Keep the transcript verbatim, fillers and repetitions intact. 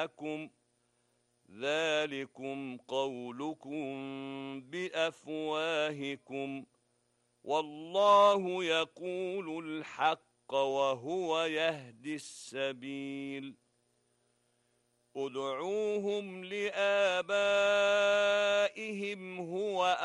معكم ذلكم قولكم بأفواهكم والله يقول الحق وهو يهدي السبيل ادعوهم لآبائهم هو